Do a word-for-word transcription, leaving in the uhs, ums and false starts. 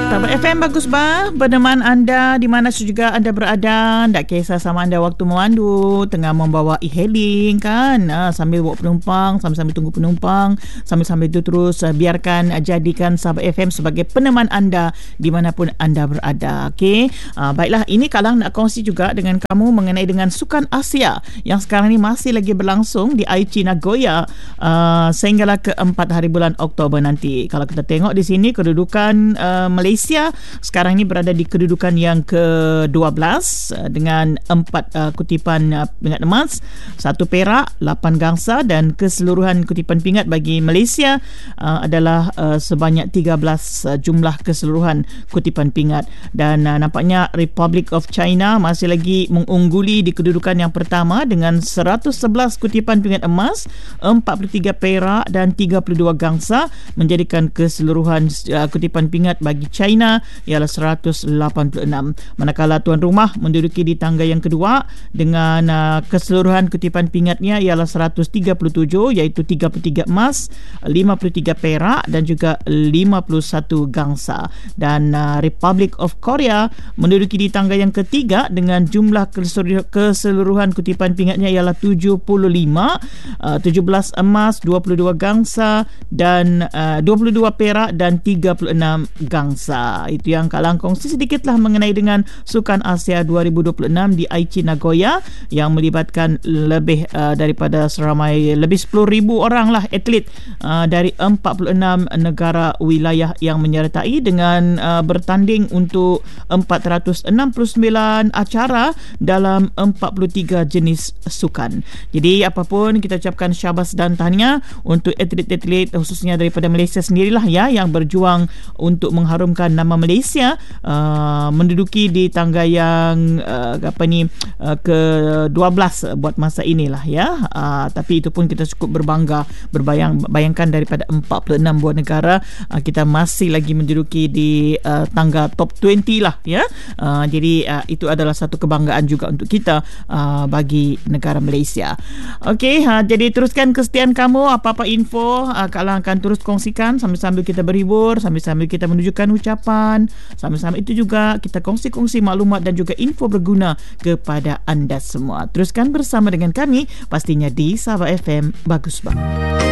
Sahabat F M bagus bah, berteman anda di mana juga anda berada. Tak kisah sama anda waktu memandu, tengah membawa e-hailing kan, uh, sambil bawa penumpang, sambil-sambil tunggu penumpang, sambil-sambil itu terus uh, biarkan uh, jadikan Sahabat F M sebagai peneman anda dimanapun anda berada. Okey, uh, baiklah, ini Kalang nak kongsi juga dengan kamu mengenai dengan Sukan Asia yang sekarang ni masih lagi berlangsung di Aichi Nagoya uh, sehinggalah keempat hari bulan Oktober nanti. Kalau kita tengok di sini kedudukan uh, Malaysia Malaysia sekarang ini berada di kedudukan yang ke dua belas dengan empat uh, kutipan uh, pingat emas, satu perak, lapan gangsa, dan keseluruhan kutipan pingat bagi Malaysia uh, adalah uh, sebanyak tiga belas uh, jumlah keseluruhan kutipan pingat. Dan uh, nampaknya Republic of China masih lagi mengungguli di kedudukan yang pertama dengan seratus sebelas kutipan pingat emas, empat puluh tiga perak dan tiga puluh dua gangsa, menjadikan keseluruhan uh, kutipan pingat bagi China China ialah seratus lapan puluh enam. Manakala tuan rumah menduduki di tangga yang kedua dengan uh, keseluruhan kutipan pingatnya ialah seratus tiga puluh tujuh, iaitu tiga puluh tiga emas, lima puluh tiga perak dan juga lima puluh satu gangsa. Dan uh, Republic of Korea menduduki di tangga yang ketiga dengan jumlah keseluruhan kutipan pingatnya ialah tujuh puluh lima, uh, tujuh belas emas, dua puluh dua gangsa dan uh, dua puluh dua perak dan tiga puluh enam gangsa. Itu yang Kak Lang kongsi sedikitlah mengenai dengan Sukan Asia dua ribu dua puluh enam di Aichi Nagoya yang melibatkan lebih uh, daripada seramai lebih sepuluh ribu orang lah atlet uh, dari empat puluh enam negara wilayah yang menyertai dengan uh, bertanding untuk empat ratus enam puluh sembilan acara dalam empat puluh tiga jenis sukan. Jadi apapun kita ucapkan syabas dan tahniah untuk atlet-atlet khususnya daripada Malaysia sendirilah ya yang berjuang untuk mengharumkan nama Malaysia uh, menduduki di tangga yang uh, apa ni uh, ke dua belas buat masa inilah ya. Uh, tapi itu pun kita cukup berbangga berbayang bayangkan daripada empat puluh enam buah negara uh, kita masih lagi menduduki di uh, tangga top dua puluh lah ya. Uh, jadi uh, itu adalah satu kebanggaan juga untuk kita uh, bagi negara Malaysia. Okey, uh, jadi teruskan kesetiaan kamu, apa-apa info uh, Kak Lang akan terus kongsikan sambil-sambil kita berhibur, sambil-sambil kita menunjukkan ucapan, sambil-sambil itu juga kita kongsi-kongsi maklumat dan juga info berguna kepada anda semua. Teruskan bersama dengan kami pastinya di Sahabat F M Bagus Bang.